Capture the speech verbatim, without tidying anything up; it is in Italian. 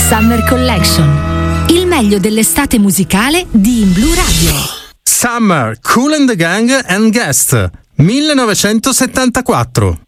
Summer Collection, il meglio dell'estate musicale di In Blu Radio. Summer, Kool and the Gang and Guest, millenovecentosettantaquattro.